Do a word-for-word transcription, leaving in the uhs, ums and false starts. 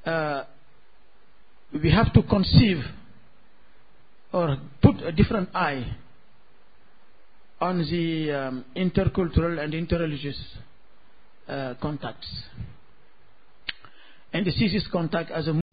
uh, we have to conceive or put a different eye on the um, intercultural and interreligious uh, contacts, and to see this contact as a